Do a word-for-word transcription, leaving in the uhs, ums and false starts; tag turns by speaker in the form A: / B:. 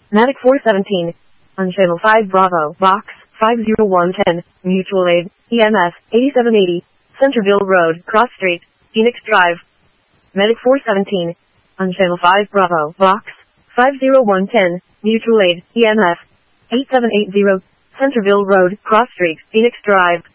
A: Matic four seventeen. On channel five Bravo, box five zero one one zero, mutual aid, E M F eighty-seven eighty, Centerville Road, Cross Street, Phoenix Drive. Medic four seventeen. On channel five Bravo, box five zero one one zero, mutual aid, E M F eight seven eight zero, Centerville Road, Cross Street, Phoenix Drive.